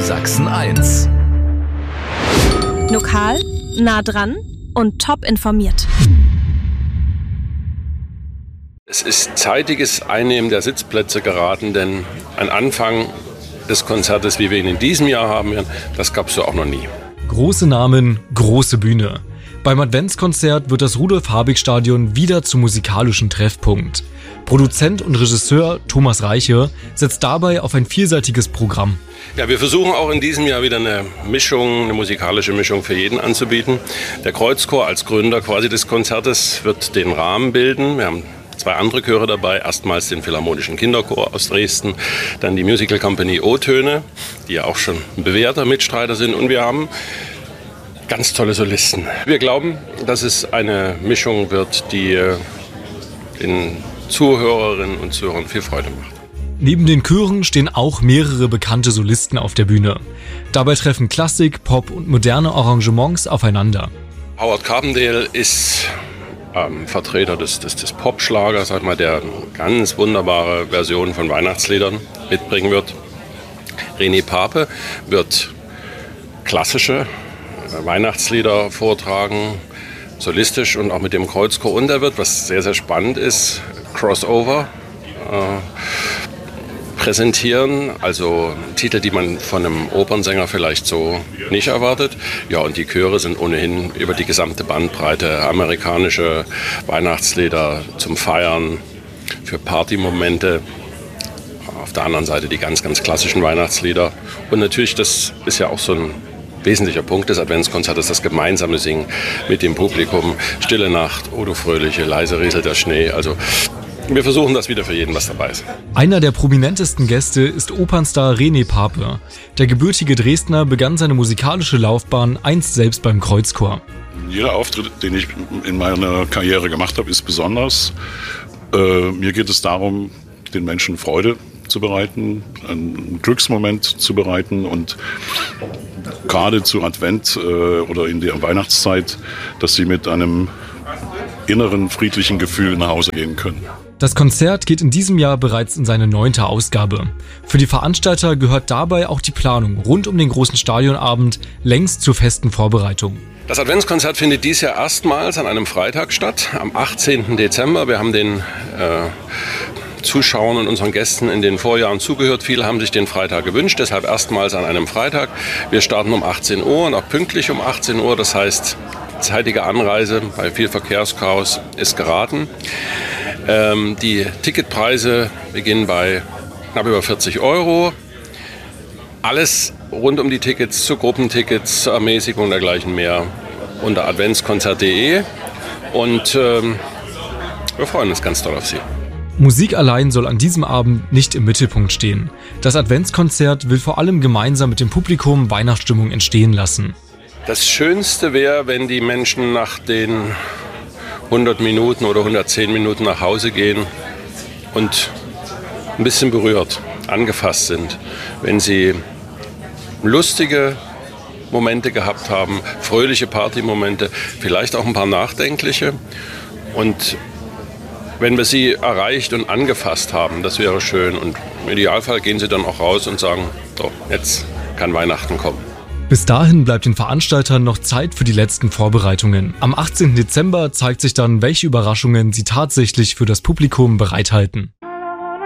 Sachsen 1. Lokal, nah dran und top informiert. Es ist zeitiges Einnehmen der Sitzplätze geraten, denn ein Anfang des Konzertes, wie wir ihn in diesem Jahr haben werden, das gab es so auch noch nie. Große Namen, große Bühne. Beim Adventskonzert wird das Rudolf-Habig-Stadion wieder zum musikalischen Treffpunkt. Produzent und Regisseur Thomas Reiche setzt dabei auf ein vielseitiges Programm. Ja, wir versuchen auch in diesem Jahr wieder eine musikalische Mischung für jeden anzubieten. Der Kreuzchor als Gründer quasi des Konzertes wird den Rahmen bilden. Wir haben 2 andere Chöre dabei, erstmals den Philharmonischen Kinderchor aus Dresden, dann die Musical Company O-Töne, die ja auch schon ein bewährter Mitstreiter sind, und wir haben ganz tolle Solisten. Wir glauben, dass es eine Mischung wird, die den Zuhörerinnen und Zuhörern viel Freude macht. Neben den Chören stehen auch mehrere bekannte Solisten auf der Bühne. Dabei treffen Klassik, Pop und moderne Arrangements aufeinander. Howard Carpendale ist Vertreter des Popschlagers, sag mal, der ganz wunderbare Versionen von Weihnachtsliedern mitbringen wird. René Pape wird klassische Weihnachtslieder vortragen, solistisch und auch mit dem Kreuzchor. Und er wird, was sehr, sehr spannend ist, Crossover präsentieren, also Titel, die man von einem Opernsänger vielleicht so nicht erwartet. Ja, und die Chöre sind ohnehin über die gesamte Bandbreite amerikanische Weihnachtslieder zum Feiern, für Partymomente. Auf der anderen Seite die ganz, ganz klassischen Weihnachtslieder. Und natürlich, das ist ja auch so ein wesentlicher Punkt des Adventskonzertes, das gemeinsame Singen mit dem Publikum. Stille Nacht, O du Fröhliche, leise rieselt der Schnee. Also wir versuchen, dass wieder für jeden was dabei ist. Einer der prominentesten Gäste ist Opernstar René Pape. Der gebürtige Dresdner begann seine musikalische Laufbahn einst selbst beim Kreuzchor. Jeder Auftritt, den ich in meiner Karriere gemacht habe, ist besonders. Mir geht es darum, den Menschen Freude zu bereiten, einen Glücksmoment zu bereiten, und gerade zu Advent oder in der Weihnachtszeit, dass sie mit einem inneren, friedlichen Gefühl nach Hause gehen können. Das Konzert geht in diesem Jahr bereits in seine 9. Ausgabe. Für die Veranstalter gehört dabei auch die Planung rund um den großen Stadionabend längst zur festen Vorbereitung. Das Adventskonzert findet dieses Jahr erstmals an einem Freitag statt, am 18. Dezember. Wir haben den Zuschauern und unseren Gästen in den Vorjahren zugehört. Viele haben sich den Freitag gewünscht, deshalb erstmals an einem Freitag. Wir starten um 18 Uhr und auch pünktlich um 18 Uhr. Das heißt, zeitige Anreise bei viel Verkehrschaos ist geraten. Die Ticketpreise beginnen bei knapp über 40 €. Alles rund um die Tickets, zu Gruppentickets, zur Ermäßigung und dergleichen mehr unter adventskonzert.de. Und wir freuen uns ganz doll auf Sie. Musik allein soll an diesem Abend nicht im Mittelpunkt stehen. Das Adventskonzert will vor allem gemeinsam mit dem Publikum Weihnachtsstimmung entstehen lassen. Das Schönste wäre, wenn die Menschen nach den 100 Minuten oder 110 Minuten nach Hause gehen und ein bisschen berührt, angefasst sind. Wenn sie lustige Momente gehabt haben, fröhliche Partymomente, vielleicht auch ein paar nachdenkliche. Und wenn wir sie erreicht und angefasst haben, das wäre schön. Und im Idealfall gehen sie dann auch raus und sagen, so, jetzt kann Weihnachten kommen. Bis dahin bleibt den Veranstaltern noch Zeit für die letzten Vorbereitungen. Am 18. Dezember zeigt sich dann, welche Überraschungen sie tatsächlich für das Publikum bereithalten.